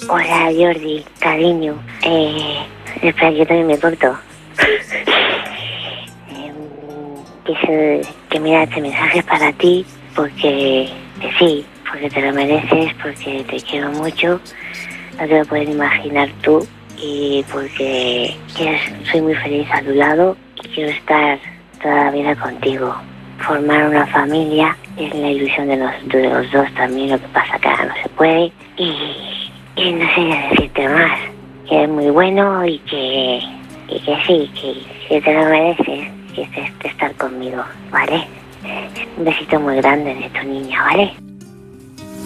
Hola Jordi, cariño. Espera, que yo también me corto. Que mira, este mensaje es para ti porque sí, porque te lo mereces, porque te quiero mucho, no te lo puedes imaginar tú, y porque soy muy feliz a tu lado y quiero estar toda la vida contigo. Formar una familia es la ilusión de los dos también, lo que pasa que ahora no se puede. Y no sé qué decirte más, que es muy bueno y que sí, que te lo mereces, que estés estar conmigo, ¿vale? Un besito muy grande de tu niña, ¿vale?